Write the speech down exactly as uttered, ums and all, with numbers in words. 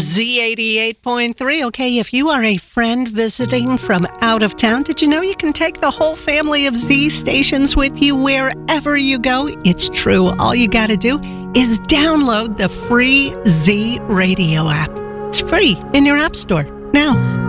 Z eighty-eight point three. Okay, if you are a friend visiting from out of town, did you know you can take the whole family of Z stations with you wherever you go? It's true. All you got to do is download the free Z Radio app. It's free in your app store now.